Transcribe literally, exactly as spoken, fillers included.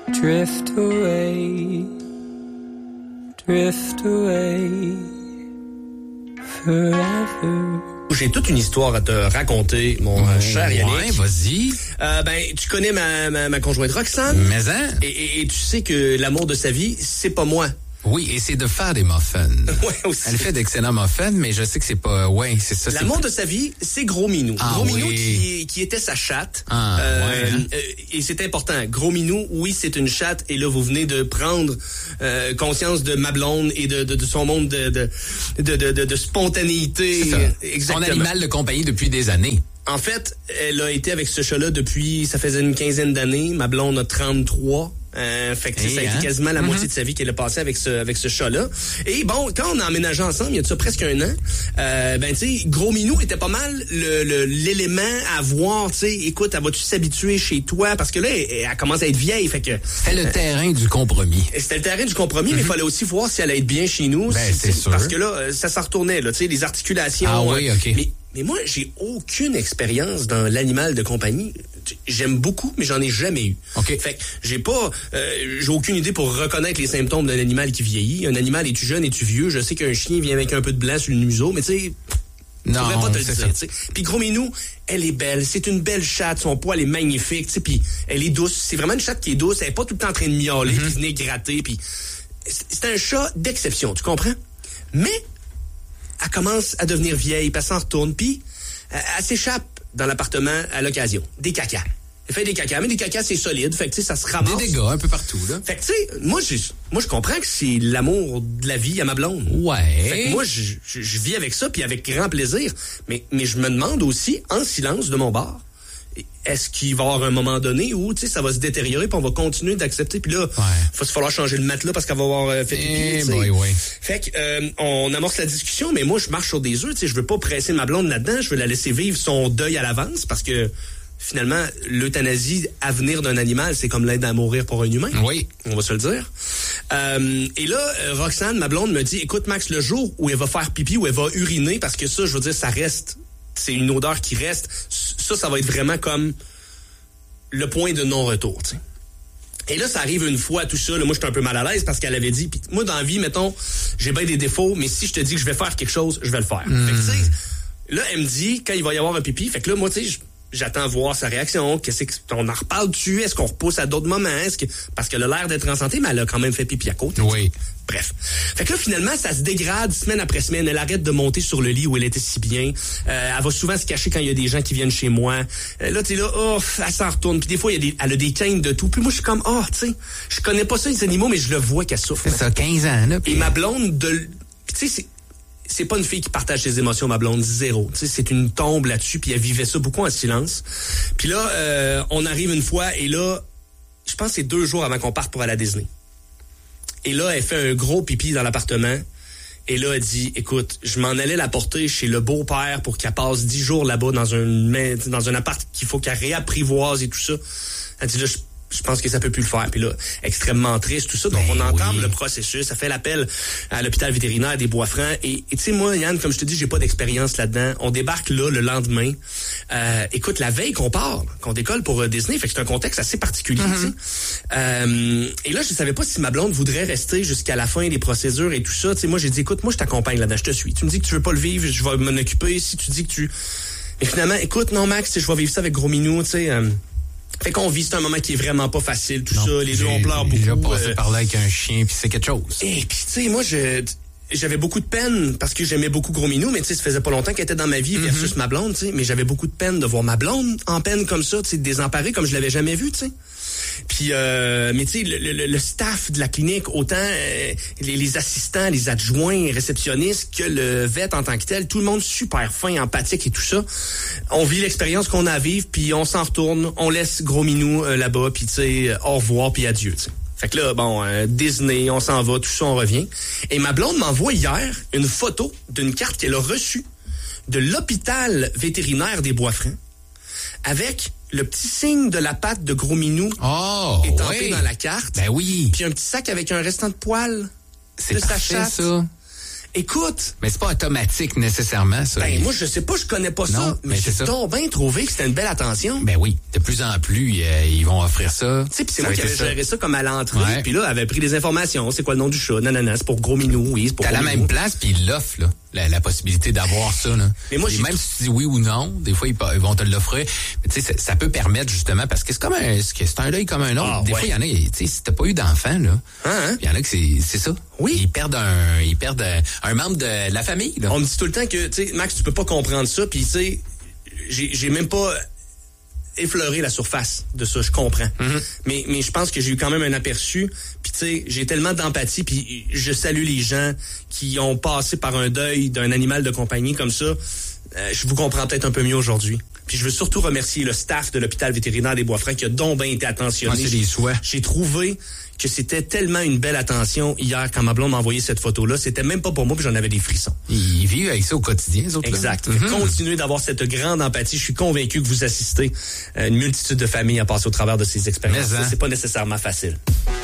Drift away, drift away, forever. J'ai toute une histoire à te raconter, mon mmh, cher Yannick. Ouais, vas-y. Euh, ben, tu connais ma, ma, ma conjointe Roxane. Mais hein? Et, et, et tu sais que l'amour de sa vie, c'est pas moi. Oui, et c'est de faire des muffins. Ouais, aussi. Elle fait d'excellents muffins, mais je sais que c'est pas... Ouais, c'est ça. L'amour c'est... de sa vie, c'est Gros Minou. Ah, Gros Minou oui. qui, qui était sa chatte. Ah, euh, ouais. euh, et c'est important. Gros Minou, oui, c'est une chatte. Et là, vous venez de prendre euh, conscience de ma blonde et de, de, de son monde de, de, de, de, de, de spontanéité. C'est ça. Exactement. Son animal de compagnie depuis des années. En fait, elle a été avec ce chat-là depuis, ça faisait une quinzaine d'années. Ma blonde a trente-trois. Euh, fait que hey, ça a hein? été quasiment la mm-hmm. moitié de sa vie qu'elle a passé avec ce avec ce chat-là. Et bon, quand on a emménagé ensemble, il y a de ça presque un an, euh, ben tu sais, Gros Minou était pas mal le, le l'élément à voir, tu sais, écoute, elle va-tu s'habituer chez toi? Parce que là, elle, elle commence à être vieille, fait que... C'était le euh, terrain du compromis. C'était le terrain du compromis, mm-hmm. mais il fallait aussi voir si elle allait être bien chez nous. Ben, si, c'est sûr. Parce que là, ça s'en retournait, là, tu sais, les articulations... Ah oui, OK. Mais, mais moi, j'ai aucune expérience dans l'animal de compagnie. J'aime beaucoup, mais j'en ai jamais eu. OK. Fait que j'ai pas, euh, j'ai aucune idée pour reconnaître les symptômes d'un animal qui vieillit. Un animal, es-tu jeune, es-tu vieux? Je sais qu'un chien vient avec un peu de blanc sur le museau, mais tu sais, je pourrais pas te le dire. T'sais. Puis Gros Minou, elle est belle. C'est une belle chatte. Son poil est magnifique. Puis elle est douce. C'est vraiment une chatte qui est douce. Elle est pas tout le temps en train de miauler, mm-hmm. puis venir gratter. Puis c'est un chat d'exception. Tu comprends? Mais elle commence à devenir vieille, puis elle s'en retourne, puis elle s'échappe dans l'appartement à l'occasion. Des cacas. Elle fait des cacas, mais des cacas, c'est solide. Fait que, tu sais, ça se ramasse. Des dégâts un peu partout, là. Fait que, tu sais, moi, je, moi, je comprends que c'est l'amour de la vie à ma blonde. Ouais. Fait que moi, je, je, je vis avec ça, puis avec grand plaisir. Mais, mais je me demande aussi, en silence de mon bar, est-ce qu'il va y avoir un moment donné où, tu sais, ça va se détériorer, puis on va continuer d'accepter, puis là, ouais. il va se falloir changer le matelas parce qu'elle va avoir euh, fait pipi, eh tu sais. Oui, oui. Fait que, euh, on amorce la discussion, mais moi, je marche sur des œufs, tu sais, je veux pas presser ma blonde là-dedans, je veux la laisser vivre son deuil à l'avance, parce que, finalement, l'euthanasie à venir d'un animal, c'est comme l'aide à mourir pour un humain. Oui. On va se le dire. Euh, et là, Roxane, ma blonde, me dit, écoute, Max, le jour où elle va faire pipi, où elle va uriner, parce que ça, je veux dire, ça reste, c'est une odeur qui reste, ça, ça va être vraiment comme le point de non-retour, tu sais. Et là, ça arrive une fois, tout ça, là, moi, j'étais un peu mal à l'aise parce qu'elle avait dit, pis moi, dans la vie, mettons, j'ai bien des défauts, mais si je te dis que je vais faire quelque chose, je vais le faire. Mm. Fait que, tu sais, là, elle me dit, quand il va y avoir un pipi, fait que là, moi, tu sais, j'attends voir sa réaction. Qu'est-ce que on en reparle dessus? Est-ce qu'on repousse à d'autres moments? Est-ce que parce qu'elle a l'air d'être en santé, mais elle a quand même fait pipi à côté. Oui. Bref. Fait que là, finalement, ça se dégrade semaine après semaine. Elle arrête de monter sur le lit où elle était si bien. Euh, elle va souvent se cacher quand il y a des gens qui viennent chez moi. Euh, là, tu sais, là, oh, elle s'en retourne. Puis des fois, il y a des, elle a des quintes de tout. Puis moi, je suis comme, oh, tu sais, je connais pas ça, les animaux, mais je le vois qu'elle souffre. C'est ça, quinze ans, là. Pis... Et ma blonde, de, puis tu sais, c'est, c'est pas une fille qui partage ses émotions, ma blonde, zéro. Tu sais, c'est une tombe là-dessus, puis elle vivait ça beaucoup en silence. Puis là, euh, on arrive une fois, et là, je pense que c'est deux jours avant qu'on parte pour aller à Disney. Et là, elle fait un gros pipi dans l'appartement. Et là, elle dit, écoute, je m'en allais la porter chez le beau-père pour qu'elle passe dix jours là-bas dans un, dans un appart qu'il faut qu'elle réapprivoise et tout ça. Elle dit, là, je Je pense que ça peut plus le faire. Puis là, extrêmement triste, tout ça. Donc, ben on entame oui. le processus. Ça fait l'appel à l'hôpital vétérinaire des Bois-Francs. Et tu sais, moi, Yann, comme je te dis, j'ai pas d'expérience là-dedans. On débarque là le lendemain. Euh, écoute, la veille qu'on part, qu'on décolle pour euh, Disney, fait que c'est un contexte assez particulier. Mm-hmm. Euh, et là, je savais pas si ma blonde voudrait rester jusqu'à la fin des procédures et tout ça. Tu sais, moi, j'ai dit, écoute, moi, je t'accompagne là-dedans, je te suis. Tu me dis que tu veux pas le vivre, je vais m'en occuper. Si tu dis que tu... Et finalement, écoute, non, Max, je vais vivre ça avec Gros Minou, tu sais... Euh, Fait qu'on vit, c'est un moment qui est vraiment pas facile, tout non, ça. Les deux, on pleure beaucoup. J'ai passé euh... par là avec un chien, puis c'est quelque chose. Et puis, tu sais, moi, je... j'avais beaucoup de peine parce que j'aimais beaucoup Gros Minou, mais tu sais, ça faisait pas longtemps qu'elle était dans ma vie versus mm-hmm. ma blonde, tu sais. Mais j'avais beaucoup de peine de voir ma blonde en peine comme ça, tu sais, désemparée comme je l'avais jamais vue, tu sais. Puis, euh, mais tu sais, le, le, le staff de la clinique, autant euh, les, les assistants, les adjoints, les réceptionnistes que le vet en tant que tel, tout le monde super fin, empathique et tout ça. On vit l'expérience qu'on a à vivre, puis on s'en retourne, on laisse Gros Minou euh, là-bas, puis tu sais, euh, au revoir, puis adieu, tu sais. Fait que là, bon, euh, Disney, on s'en va, tout ça, on revient. Et ma blonde m'envoie hier une photo d'une carte qu'elle a reçue de l'hôpital vétérinaire des Bois-Francs avec le petit signe de la patte de Gros Minou oh, étampé oui. dans la carte. Ben oui. Puis un petit sac avec un restant de poils c'est de parfait, sa chatte. Ça. Écoute, Mais c'est pas automatique nécessairement, ça. ben moi, je sais pas, je connais pas ça, Non, mais mais j'ai c'est ça. donc bien trouvé que c'était une belle attention. Ben oui, de plus en plus, euh, ils vont offrir ça. Tu sais, puis c'est Ça moi a qui été avais ça. géré ça comme à l'entrée, Ouais. puis là, elle avait pris des informations. C'est quoi le nom du chat? Nanana, c'est pour Gros Minou, oui, c'est pour T'as Gros la Minou. même place, puis ils l'offrent, là, la, la possibilité d'avoir ça. Là. Mais moi, Et j'ai même tout- si tu dis oui ou non, des fois, ils, pa- ils vont te l'offrir. Mais tu sais, ça, ça peut permettre justement, parce que c'est comme un, c'est c'est un deuil comme un autre. Ah, des ouais. fois, il y en a, tu sais, si t'as pas eu d'enfant, là, Hein, hein? il y en a que c'est c'est ça. Oui. Ils perdent un, ils perdent un, un membre de la famille, là. On me dit tout le temps que, tu sais, Max, tu peux pas comprendre ça, puis tu sais, j'ai j'ai même pas effleuré la surface de ça, je comprends. Mm-hmm. Mais mais je pense que j'ai eu quand même un aperçu, puis tu sais, j'ai tellement d'empathie, puis je salue les gens qui ont passé par un deuil d'un animal de compagnie comme ça. Euh, je vous comprends peut-être un peu mieux aujourd'hui. Puis je veux surtout remercier le staff de l'hôpital vétérinaire des Bois-Francs qui a donc bien été attentionné. Ah, c'est des souhaits. J'ai trouvé que c'était tellement une belle attention hier quand ma blonde m'a envoyé cette photo-là. C'était même pas pour moi, puis j'en avais des frissons. Ils vivent avec ça au quotidien, les autres. là. Exact. Mhm. Continuez d'avoir cette grande empathie. Je suis convaincu que vous assistez à une multitude de familles à passer au travers de ces expériences. Mais, hein. C'est pas nécessairement facile.